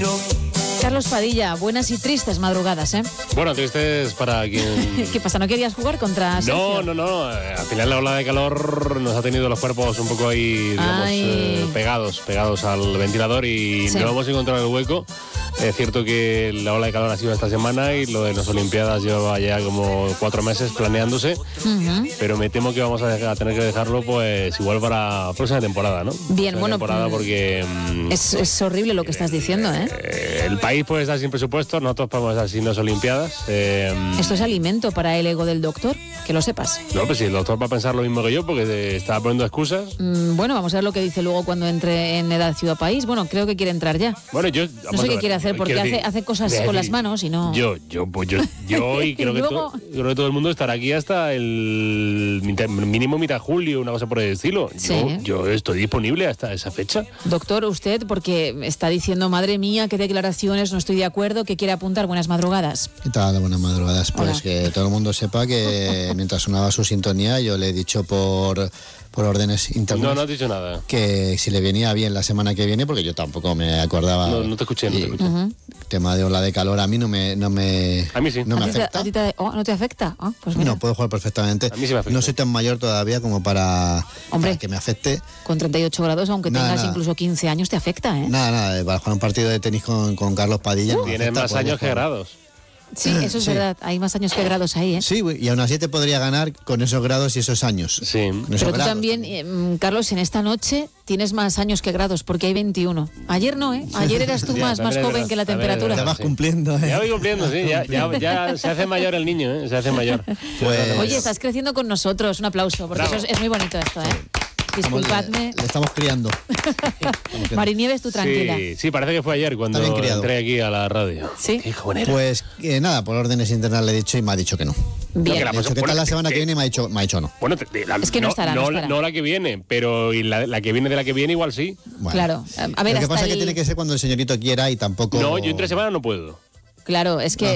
Carlos Padilla, buenas y tristes madrugadas, ¿eh? Bueno, tristes para quien... ¿Qué pasa? ¿No querías jugar contra Sergio? No. Al final la ola de calor nos ha tenido los cuerpos un poco ahí, digamos, pegados al ventilador y no hemos encontrado el hueco. Es cierto que la ola de calor ha sido esta semana y lo de las Olimpiadas lleva ya como 4 meses planeándose, pero me temo que vamos a tener que dejarlo pues igual para la próxima temporada, ¿no? Bien, bueno, temporada porque... es horrible lo que estás diciendo, ¿eh? El país puede estar sin presupuesto, nosotros podemos estar sin las Olimpiadas. Esto es alimento para el ego del doctor, que lo sepas. No, pues si el doctor va a pensar lo mismo que yo, porque estaba poniendo excusas. Bueno, vamos a ver lo que dice luego cuando entre en edad ciudad país. Bueno, creo que quiere entrar ya. Bueno, yo... No sé qué quiere hacer, porque hace cosas con las manos y no... Yo y creo, creo que todo el mundo estará aquí hasta el mínimo mitad de julio, una cosa por el estilo. Sí. Yo estoy disponible hasta esa fecha. Doctor, usted, porque está diciendo, madre mía, qué declaraciones, no estoy de acuerdo, que quiere apuntar. Buenas madrugadas. ¿Qué tal? Buenas madrugadas. Pues Hola. que todo el mundo sepa que mientras sonaba su sintonía yo le he dicho por órdenes internas No has dicho nada. que si le venía bien la semana que viene, porque yo tampoco me acordaba. No te escuché, El tema de ola de calor a mí no me A mí sí. no me ¿A ti afecta. ¿No te afecta? Pues mira. No, puedo jugar perfectamente. A mí sí me afecta. No soy tan mayor todavía como para que me afecte. Con 38 grados, aunque tengas incluso 15 años, te afecta, ¿eh? Nada, para jugar un partido de tenis con Carlos Padilla. no me Tienes afecta, más podría años que jugar. grados. Sí, eso es verdad. Hay más años que grados ahí, ¿eh? Sí, y aún así te podría ganar con esos grados y esos años. Sí. Con esos Pero tú grados también, Carlos, en esta noche tienes más años que grados, porque hay 21. Ayer no, ¿eh? Ayer eras tú Ya, más también es joven verdad, que la también es temperatura. Ya verdad. vas Sí. cumpliendo, ¿eh? Ya voy cumpliendo, sí. Ya se hace mayor el niño, ¿eh? Se hace mayor. Pues- Oye, estás creciendo con nosotros. Un aplauso, porque Bravo. eso es muy bonito esto, ¿eh? Disculpadme. Le estamos criando. Marinieves, tú tranquila. Sí, parece que fue ayer cuando Está bien criado. entré aquí a la radio. Sí. Qué joven era. Pues nada, por órdenes internas le he dicho y me ha dicho que no. Bien. que la Le he dicho, ¿qué tal la semana que viene? Y me ha dicho no. Bueno, Es que no estará, no estará. No la que viene, pero y la que viene de la que viene igual sí. Bueno. Claro. A ver, Lo que hasta pasa es que tiene que ser cuando el señorito quiera y tampoco... No, yo entre semana no puedo. Claro, es que